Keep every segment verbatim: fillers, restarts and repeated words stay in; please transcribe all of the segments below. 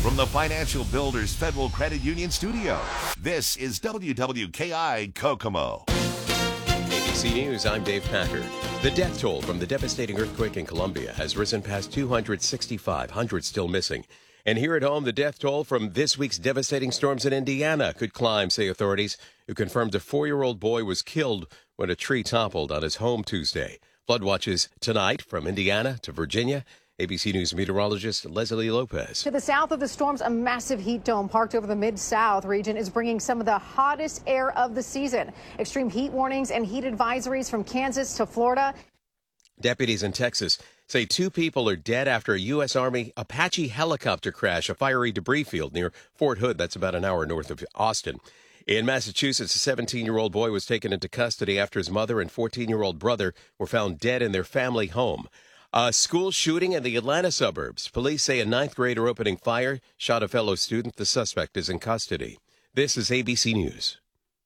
From the Financial Builders Federal Credit Union studio, this is W W K I Kokomo. A B C News, I'm Dave Packer. The death toll from the devastating earthquake in Colombia has risen past two hundred sixty-five, hundreds still missing. And here at home, the death toll from this week's devastating storms in Indiana could climb, say authorities, who confirmed a four-year-old boy was killed when a tree toppled on his home Tuesday. Flood watches tonight from Indiana to Virginia. A B C News meteorologist Leslie Lopez. To the south of the storms, a massive heat dome parked over the Mid-South region is bringing some of the hottest air of the season. Extreme heat warnings and heat advisories from Kansas to Florida. Deputies in Texas say two people are dead after a U S Army Apache helicopter crash, a fiery debris field near Fort Hood. That's about an hour north of Austin. In Massachusetts, a seventeen-year-old boy was taken into custody after his mother and fourteen-year-old brother were found dead in their family home. A school shooting in the Atlanta suburbs. Police say a ninth grader opening fire shot a fellow student. The suspect is in custody. This is A B C News.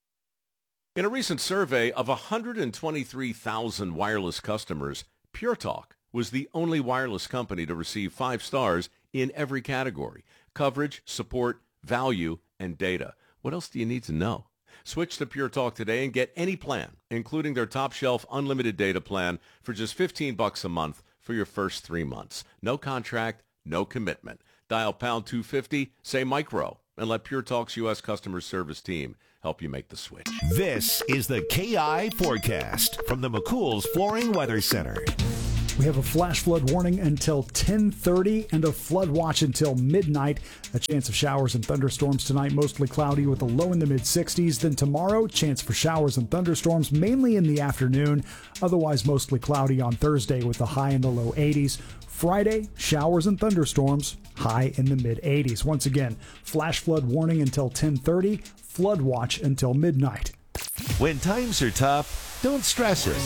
In a recent survey of one hundred twenty-three thousand wireless customers, Pure Talk was the only wireless company to receive five stars in every category: coverage, support, value, and data. What else do you need to know? Switch to Pure Talk today and get any plan, including their top-shelf unlimited data plan, for just fifteen bucks a month for your first three months. No contract, no commitment. Dial pound two fifty, say micro, and let Pure Talk's U S customer service team help you make the switch. This is the K I Forecast from the McCool's Flooring Weather Center. We have a flash flood warning until ten thirty and a flood watch until midnight. A chance of showers and thunderstorms tonight, mostly cloudy with a low in the mid sixties. Then tomorrow, chance for showers and thunderstorms mainly in the afternoon. Otherwise, mostly cloudy on Thursday with a high in the low eighties. Friday, showers and thunderstorms, high in the mid eighties. Once again, flash flood warning until ten thirty, flood watch until midnight. When times are tough, don't stress it.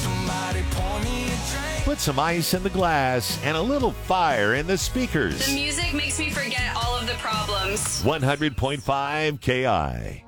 Put some ice in the glass and a little fire in the speakers. The music makes me forget all of the problems. one hundred point five K I.